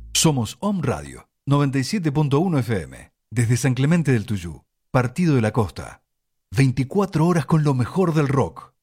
Somos Om Radio 97.1 FM, desde San Clemente del Tuyú, Partido de la Costa. 24 horas con lo mejor del rock.